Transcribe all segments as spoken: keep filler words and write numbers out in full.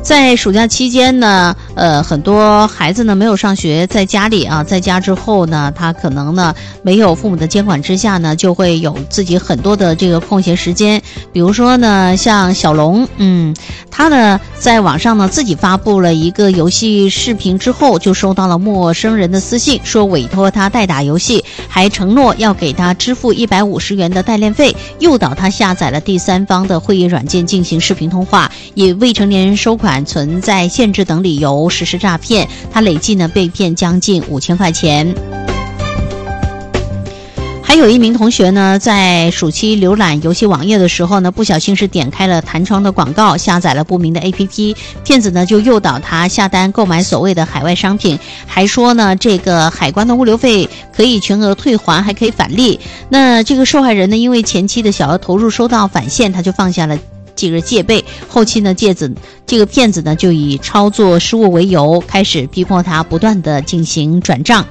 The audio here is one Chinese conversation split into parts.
在暑假期间呢，呃，很多孩子呢没有上学，在家里啊，在家之后呢，他可能呢没有父母的监管之下呢，就会有自己很多的这个空闲时间。比如说呢，像小龙，嗯，他呢在网上呢自己发布了一个游戏视频之后，就收到了陌生人的私信，说委托他代打游戏，还承诺要给他支付一百五十元的代练费，诱导他下载了第三方的会议软件进行视频通话，以未成年人收款存在限制等理由实施诈骗，他累计呢被骗将近五千块钱。还有一名同学呢，在暑期浏览游戏网页的时候呢，不小心是点开了弹窗的广告，下载了不明的 A P P， 骗子呢就诱导他下单购买所谓的海外商品，还说呢这个海关的物流费可以全额退还，还可以返利。那这个受害人呢，因为前期的小额投入收到返现，他就放下了这个戒备，后期呢借子这个骗子呢就以操作失误为由，开始逼迫他不断的进行转账。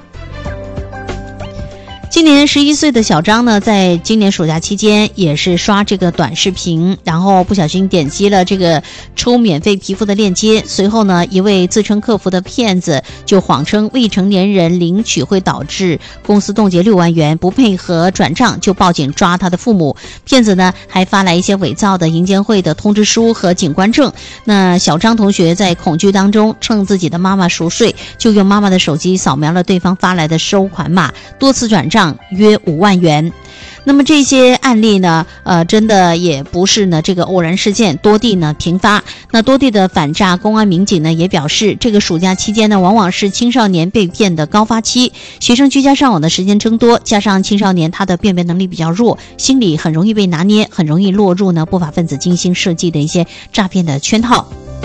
今年十一岁的小张呢，在今年暑假期间也是刷这个短视频，然后不小心点击了这个抽免费皮肤的链接，随后呢，一位自称客服的骗子就谎称未成年人领取会导致公司冻结六万元，不配合转账就报警抓他的父母。骗子呢还发来一些伪造的银监会的通知书和警官证。那小张同学在恐惧当中，趁自己的妈妈熟睡，就用妈妈的手机扫描了对方发来的收款码，多次转账约五万元。那么这些案例呢，呃，真的也不是呢这个偶然事件，多地呢频发。那多地的反诈公安民警呢也表示，这个暑假期间呢，往往是青少年被骗的高发期，学生居家上网的时间增多，加上青少年他的辨别能力比较弱，心理很容易被拿捏，很容易落入呢不法分子精心设计的一些诈骗的圈套。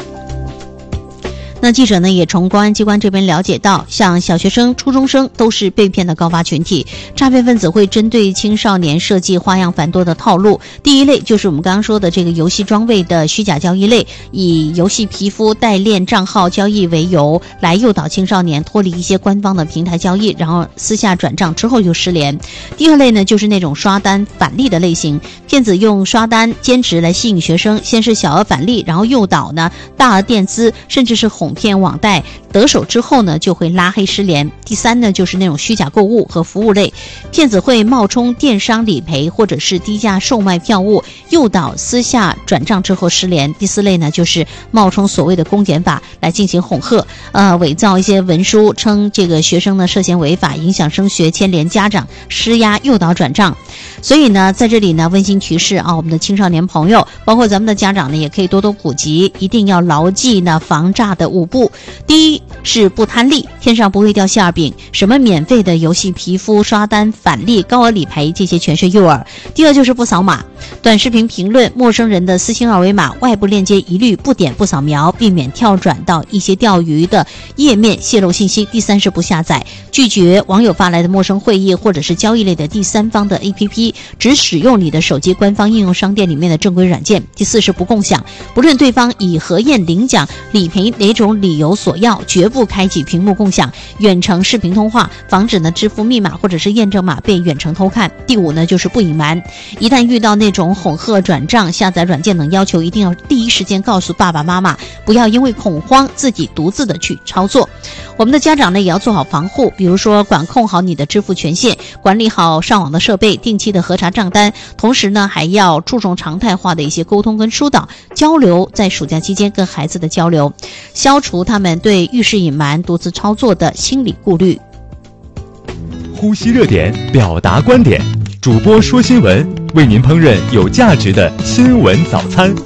那记者呢也从公安机关这边了解到，像小学生、初中生都是被骗的高发群体。诈骗分子会针对青少年设计花样繁多的套路。第一类就是我们刚刚说的这个游戏装备的虚假交易类，以游戏皮肤代练账号交易为由，来诱导青少年脱离一些官方的平台交易，然后私下转账之后就失联。第二类呢就是那种刷单返利的类型，骗子用刷单兼职来吸引学生，先是小额返利，然后诱导呢大额垫资，甚至是哄骗网贷，得手之后呢就会拉黑失联。第三呢就是那种虚假购物和服务类，骗子会冒充电商理赔或者是低价售卖票务，诱导私下转账之后失联。第四类呢就是冒充所谓的公检法来进行恐吓，呃，伪造一些文书，称这个学生呢涉嫌违法，影响升学，牵连家长，施压诱导转账。所以呢在这里呢温馨提示啊，我们的青少年朋友，包括咱们的家长呢，也可以多多普及，一定要牢记呢防诈的五步。第一是不贪利，天上不会掉馅饼，什么免费的游戏皮肤、刷单返利、高额理赔，这些全是诱饵。第二就是不扫码，短视频评论陌生人的私信二维码、外部链接一律不点不扫描，避免跳转到一些钓鱼的页面泄露信息。第三是不下载，拒绝网友发来的陌生会议或者是交易类的第三方的 A P P， 只使用你的手机官方应用商店里面的正规软件。第四是不共享，不论对方以核验、领奖、理赔哪种理由索要，绝不开启屏幕共享。远程视频通话，防止呢支付密码或者是验证码被远程偷看。第五呢就是不隐瞒，一旦遇到那种恐吓、转账、下载软件等要求，一定要第一时间告诉爸爸妈妈，不要因为恐慌自己独自的去操作。我们的家长呢也要做好防护，比如说管控好你的支付权限，管理好上网的设备，定期的核查账单，同时呢还要注重常态化的一些沟通跟疏导交流，在暑假期间跟孩子的交流，消除他们对遇事隐瞒、独自操作的心理顾虑。 呼吸热点，表达观点，主播说新闻，为您烹饪有价值的新闻早餐。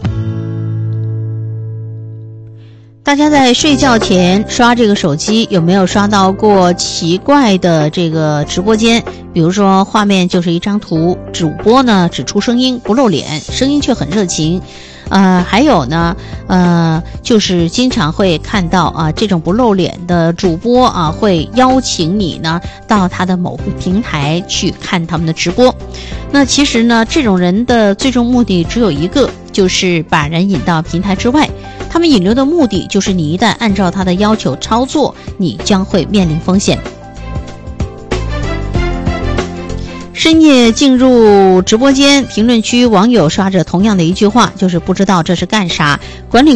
大家在睡觉前刷这个手机，有没有刷到过奇怪的这个直播间？比如说画面就是一张图，主播呢只出声音不露脸，声音却很热情。呃，还有呢，呃，就是经常会看到啊，这种不露脸的主播啊，会邀请你呢到他的某个平台去看他们的直播。那其实呢，这种人的最终目的只有一个，就是把人引到平台之外。他们引流的目的就是你一旦按照他的要求操作，你将会面临风险。深夜进入直播间，评论区网友刷着同样的一句话，就是不知道这是干啥。管理